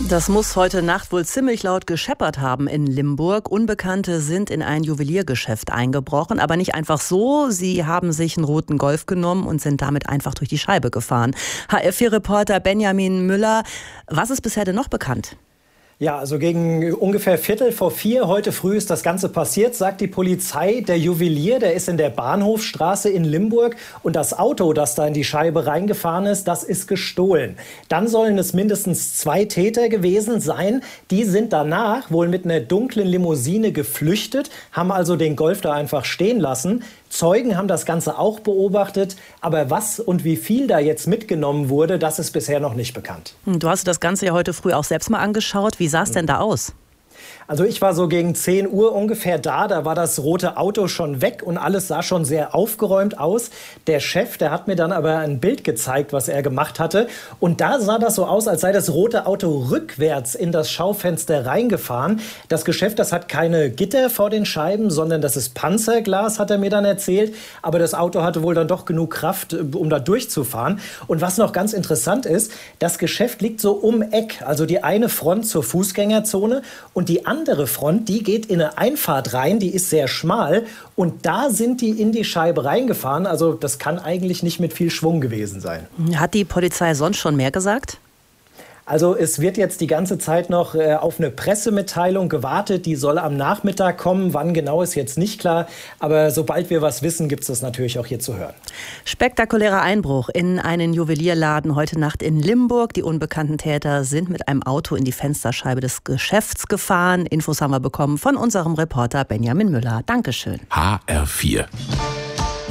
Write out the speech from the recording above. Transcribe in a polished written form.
Das muss heute Nacht wohl ziemlich laut gescheppert haben in Limburg. Unbekannte sind in ein Juweliergeschäft eingebrochen, aber nicht einfach so. Sie haben sich einen roten Golf genommen und sind damit einfach durch die Scheibe gefahren. HR4-Reporter Benjamin Müller, was ist bisher denn noch bekannt? Ja, also gegen ungefähr 3:45 heute früh ist das Ganze passiert, sagt die Polizei. Der Juwelier, der ist in der Bahnhofstraße in Limburg und das Auto, das da in die Scheibe reingefahren ist, das ist gestohlen. Dann sollen es mindestens 2 Täter gewesen sein. Die sind danach wohl mit einer dunklen Limousine geflüchtet, haben also den Golf da einfach stehen lassen. Zeugen haben das Ganze auch beobachtet, aber was und wie viel da jetzt mitgenommen wurde, das ist bisher noch nicht bekannt. Du hast das Ganze ja heute früh auch selbst mal angeschaut. Wie sah es denn da aus? Also ich war so gegen 10 Uhr ungefähr da war das rote Auto schon weg und alles sah schon sehr aufgeräumt aus. Der Chef, der hat mir dann aber ein Bild gezeigt, was er gemacht hatte. Und da sah das so aus, als sei das rote Auto rückwärts in das Schaufenster reingefahren. Das Geschäft, das hat keine Gitter vor den Scheiben, sondern das ist Panzerglas, hat er mir dann erzählt. Aber das Auto hatte wohl dann doch genug Kraft, um da durchzufahren. Und was noch ganz interessant ist, das Geschäft liegt so um Eck. Also die eine Front zur Fußgängerzone und die andere Front, die geht in eine Einfahrt rein, die ist sehr schmal und da sind die in die Scheibe reingefahren. Also das kann eigentlich nicht mit viel Schwung gewesen sein. Hat die Polizei sonst schon mehr gesagt? Also es wird jetzt die ganze Zeit noch auf eine Pressemitteilung gewartet. Die soll am Nachmittag kommen. Wann genau ist jetzt nicht klar. Aber sobald wir was wissen, gibt es das natürlich auch hier zu hören. Spektakulärer Einbruch in einen Juwelierladen heute Nacht in Limburg. Die unbekannten Täter sind mit einem Auto in die Fensterscheibe des Geschäfts gefahren. Infos haben wir bekommen von unserem Reporter Benjamin Müller. Dankeschön. HR4.